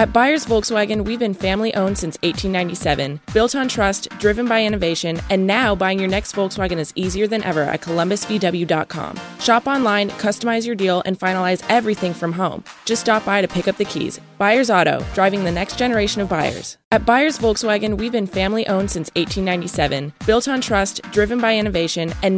At Byers Volkswagen, we've been family-owned since 1897, built on trust, driven by innovation, and now buying your next Volkswagen is easier than ever at columbusvw.com. Shop online, customize your deal, and finalize everything from home. Just stop by to pick up the keys. Byers Auto, driving the next generation of buyers. At Byers Volkswagen, we've been family-owned since 1897, built on trust, driven by innovation, and